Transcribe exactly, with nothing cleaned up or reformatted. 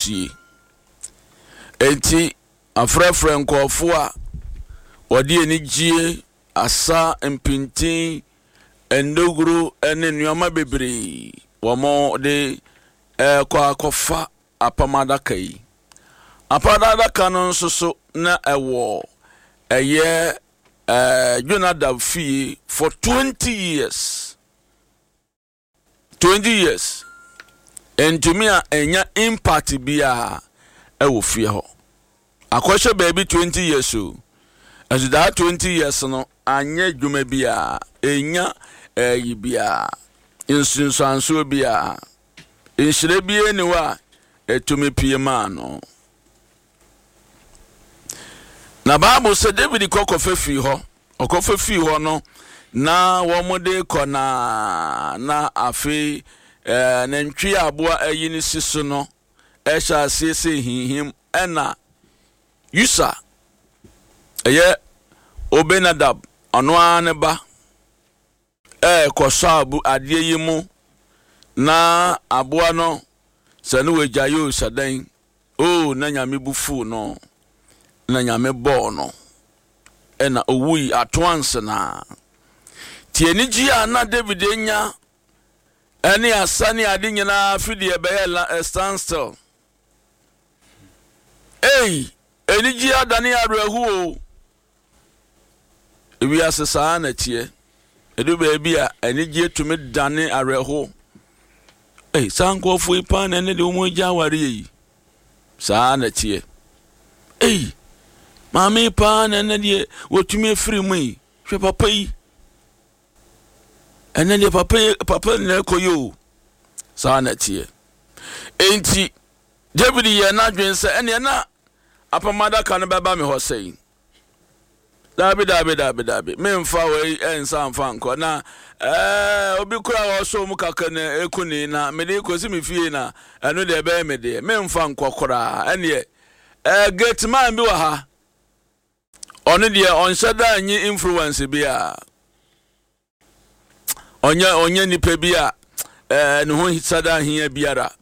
tie enti afrefre nkofo a wode eni gie asa mpintin endoguru ene nneoma bebre womo de eh kwa kofa apamadaka yi apamadaka no nso so na ewo eye eh Jonadab fie for twenty years twenty years entumi a enya impact bia ewo fie ho akwahye baby twenty years o as that twenty years no anya dwuma bia enya eh bia insunsanso bia inhyire bia ni wa etumi pie ma no na Bible say David kokofa fi ho okofa fi ho no na womode kona na afi eh nantwi aboa ayi ni siso no ehya asese hihim ena Yusa eye Obenadab ono ane ba eh kosabu adie yimu na aboa no sanu wejayo sadan oh na nyame bufu no na nyame bo no ena owui atwanse na tieni gia na David enya eni asani ade nyina fidie be la standstill eh eni gia dani arehu o ebi asesa na tie edu be bia eni gia tumi dani arehu eh sanko fu ipa na ne de omo gia ware yi sa na tie eh mami pa na ne de wotumi afiri mu yi hwe papa yi ene de papa papa na koyo sa na tie enti David ye na dwense ene na apamada kan beba me ho sei dabi dabi dabi dabi me mfa we ensa mfa nko na eh obi kura wo so mu kaka na ekuni na me de kosi me fie na eno de be me de me mfa nko kora ene eh get man bi wa ha onu de on shada anyi influence bi a onya onya nipa bi a eh no ho hisada hia biara